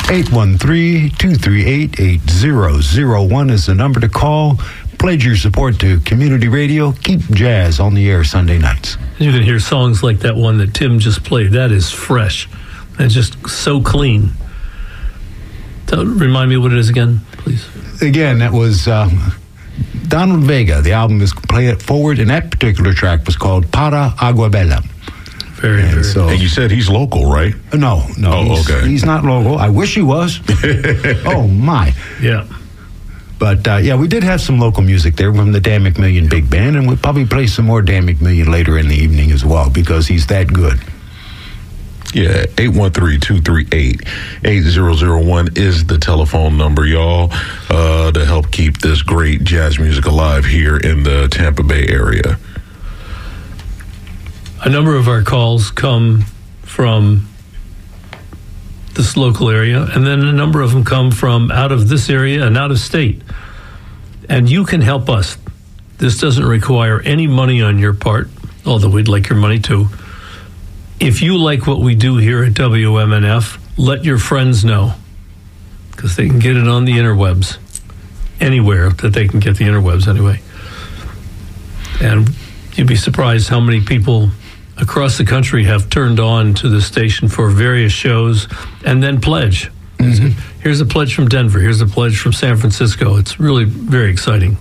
813-238-8001 is the number to call. Pledge your support to community radio. Keep jazz on the air Sunday nights. You can hear songs like that one that Tim just played. That is fresh. And just so clean. Remind me what it is again, please. Again, that was Donald Vega. The album is Play It Forward, and that particular track was called Para Agua Bella. Very. And you said he's local, right? No. Oh, okay. He's not local. I wish he was. Oh, my. Yeah. But, we did have some local music there from the Dan McMillian Big Band, and we'll probably play some more Dan McMillian later in the evening as well, because he's that good. Yeah, 813-238-8001 is the telephone number, y'all, to help keep this great jazz music alive here in the Tampa Bay area. A number of our calls come from this local area, and then a number of them come from out of this area and out of state. And you can help us. This doesn't require any money on your part, although we'd like your money too. If you like what we do here at WMNF, let your friends know, because they can get it on the interwebs, anywhere that they can get the interwebs anyway. And you'd be surprised how many people across the country have turned on to the station for various shows and then pledge. Mm-hmm. Here's a pledge from Denver. Here's a pledge from San Francisco. It's really very exciting.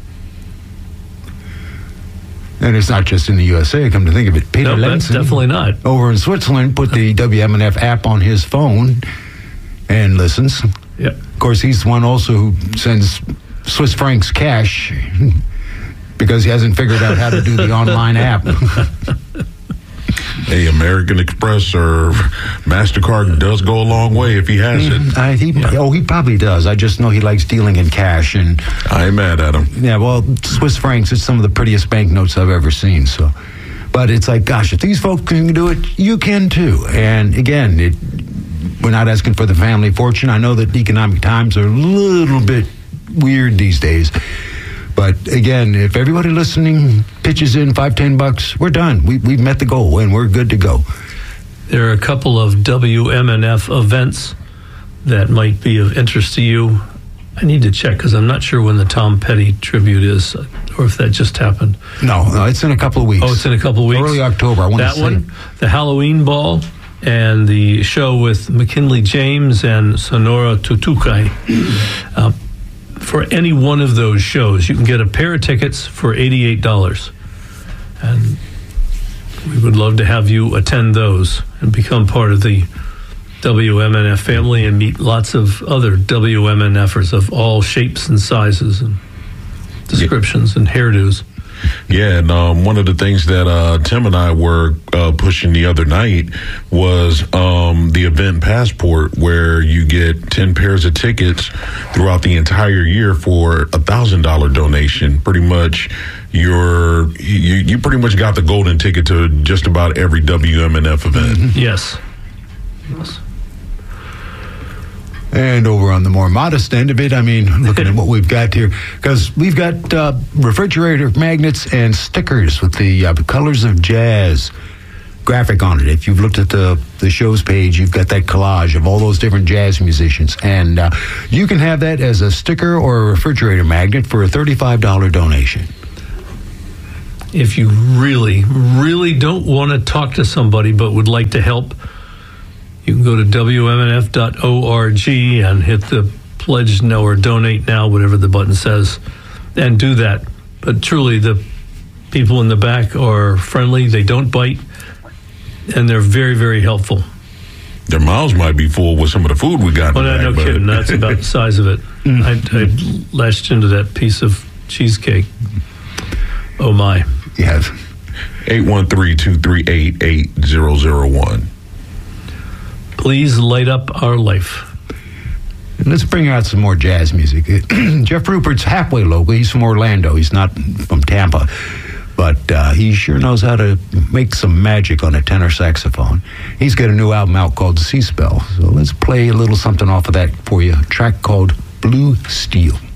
And it's not just in the USA, come to think of it. Peter Lenson, definitely not. Over in Switzerland, put the WMNF app on his phone and listens. Yep. Of course, he's the one also who sends Swiss francs cash because he hasn't figured out how to do the online app. Hey, American Express or MasterCard does go a long way if he has it. He probably does. I just know he likes dealing in cash. And I ain't mad at him. Yeah, well, Swiss francs is some of the prettiest banknotes I've ever seen. So, but it's like, gosh, if these folks can do it, you can too. And again, we're not asking for the family fortune. I know that economic times are a little bit weird these days. But again, if everybody listening pitches in $5-10, we're done. We've met the goal, and we're good to go. There are a couple of WMNF events that might be of interest to you. I need to check because I'm not sure when the Tom Petty tribute is, or if that just happened. No, it's in a couple of weeks. Oh, it's in a couple of weeks. Early October. I want to say that one, the Halloween Ball, and the show with McKinley James and Sonora Tutukai. For any one of those shows, you can get a pair of tickets for $88. And we would love to have you attend those and become part of the WMNF family and meet lots of other WMNFers of all shapes and sizes and descriptions and hairdos. Yeah, and one of the things that Tim and I were pushing the other night was the event passport, where you get 10 pairs of tickets throughout the entire year for $1,000 donation. Pretty much, you pretty much got the golden ticket to just about every WMNF event. Mm-hmm. Yes. And over on the more modest end of it, I mean, looking at what we've got here, because we've got refrigerator magnets and stickers with the Colors of Jazz graphic on it. If you've looked at the show's page, you've got that collage of all those different jazz musicians. And you can have that as a sticker or a refrigerator magnet for a $35 donation. If you really, really don't want to talk to somebody but would like to help, you can go to WMNF.org and hit the pledge now or donate now, whatever the button says, and do that. But truly, the people in the back are friendly. They don't bite, and they're very, very helpful. Their mouths might be full with some of the food we got. No kidding. That's about the size of it. I latched into that piece of cheesecake. Oh, my. Yes. 813-238-8001. Please light up our life. Let's bring out some more jazz music. Jeff Rupert's halfway local. He's from Orlando. He's not from Tampa. But he sure knows how to make some magic on a tenor saxophone. He's got a new album out called Sea Spell. So let's play a little something off of that for you. A track called Blue Steel.